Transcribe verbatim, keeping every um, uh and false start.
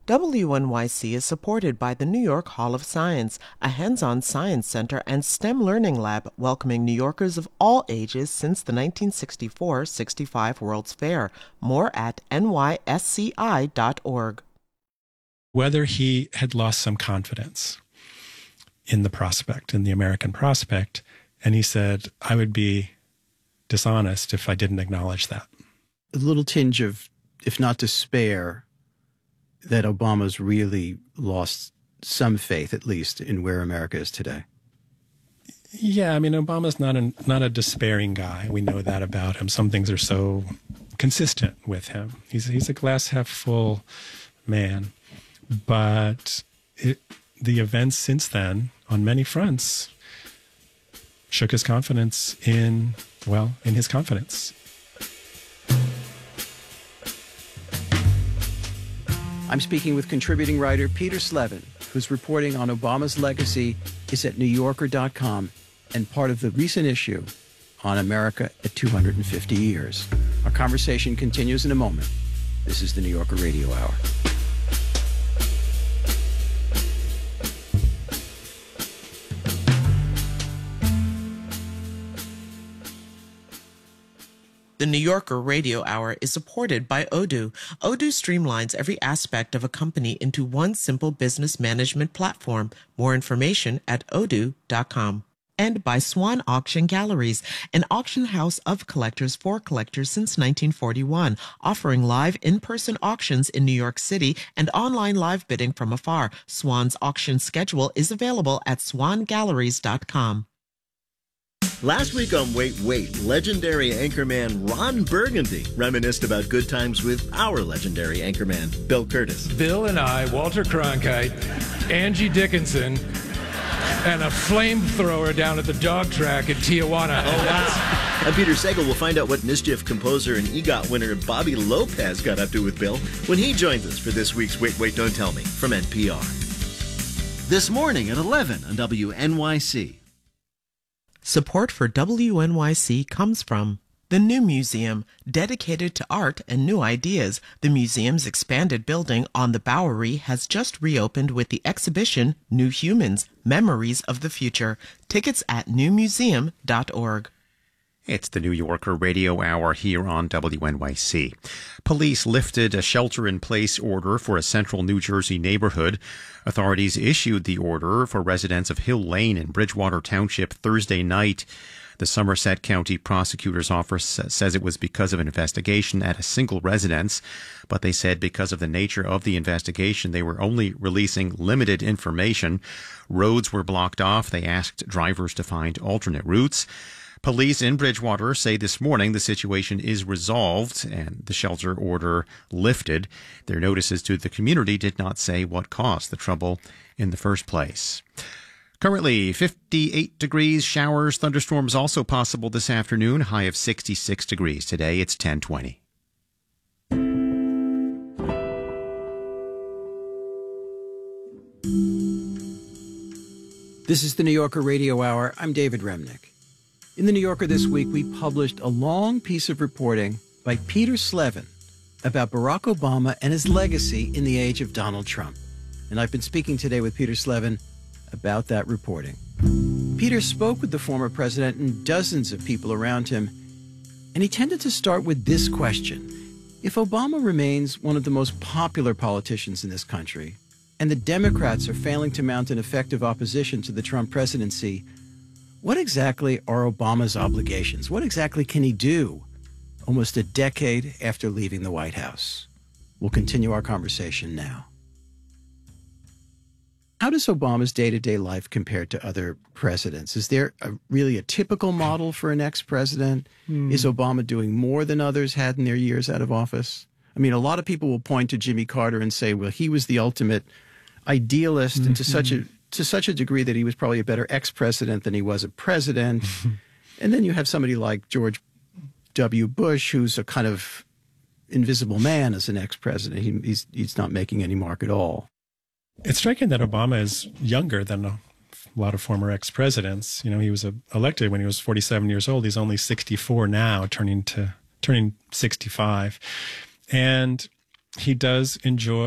W N Y C is supported by the New York Hall of Science, a hands-on science center and STEM learning lab welcoming New Yorkers of all ages since the nineteen sixty-four sixty-five World's Fair. More at N Y S C I dot org. Whether he had lost some confidence in the prospect, in the American prospect, and he said, I would be dishonest if I didn't acknowledge that. A little tinge of, if not despair, that Obama's really lost some faith, at least, in where America is today. Yeah, I mean, Obama's not a, not a despairing guy. We know that about him. Some things are so consistent with him. He's, he's a glass half full man. But it, the events since then, on many fronts, shook his confidence in, well, in his confidence. I'm speaking with contributing writer Peter Slevin, whose reporting on Obama's legacy is at new yorker dot com and part of the recent issue on America at two hundred fifty years. Our conversation continues in a moment. This is the New Yorker Radio Hour. The New Yorker Radio Hour is supported by Odoo. Odoo streamlines every aspect of a company into one simple business management platform. More information at odoo dot com. And by Swan Auction Galleries, an auction house of collectors for collectors since nineteen forty-one, offering live in-person auctions in New York City and online live bidding from afar. Swan's auction schedule is available at swan galleries dot com. Last week on Wait, Wait, legendary anchorman Ron Burgundy reminisced about good times with our legendary anchorman, Bill Curtis. Bill and I, Walter Cronkite, Angie Dickinson, and a flamethrower down at the dog track at Tijuana. Oh, wow. And Peter Sagal will find out what mischief composer and EGOT winner Bobby Lopez got up to with Bill when he joins us for this week's Wait, Wait, Don't Tell Me from N P R. This morning at eleven on W N Y C. Support for W N Y C comes from the New Museum, dedicated to art and new ideas. The museum's expanded building on the Bowery has just reopened with the exhibition New Humans, Memories of the Future. Tickets at new museum dot org. It's the New Yorker Radio Hour here on W N Y C. Police lifted a shelter-in-place order for a central New Jersey neighborhood. Authorities issued the order for residents of Hill Lane in Bridgewater Township Thursday night. The Somerset County Prosecutor's Office says it was because of an investigation at a single residence, but they said because of the nature of the investigation, they were only releasing limited information. Roads were blocked off. They asked drivers to find alternate routes. Police in Bridgewater say this morning the situation is resolved and the shelter order lifted. Their notices to the community did not say what caused the trouble in the first place. Currently fifty-eight degrees, showers, thunderstorms also possible this afternoon, high of sixty-six degrees. Today it's ten twenty. This is the New Yorker Radio Hour. I'm David Remnick. In the New Yorker this week, we published a long piece of reporting by Peter Slevin about Barack Obama and his legacy in the age of Donald Trump. And I've been speaking today with Peter Slevin about that reporting. Peter spoke with the former president and dozens of people around him, and he tended to start with this question. If Obama remains one of the most popular politicians in this country, and the Democrats are failing to mount an effective opposition to the Trump presidency, what exactly are Obama's obligations? What exactly can he do almost a decade after leaving the White House? We'll continue our conversation now. How does Obama's day-to-day life compare to other presidents? Is there a, really a typical model for an ex-president? Mm. Is Obama doing more than others had in their years out of office? I mean, a lot of people will point to Jimmy Carter and say, well, he was the ultimate idealist mm-hmm. and to such a to such a degree that he was probably a better ex-president than he was a president. And then you have somebody like George W. Bush, who's a kind of invisible man as an ex-president. He, he's, he's not making any mark at all. It's striking that Obama is younger than a lot of former ex-presidents. You know, he was a, elected when he was forty-seven years old. He's only sixty-four now, turning to turning sixty-five. And he does enjoy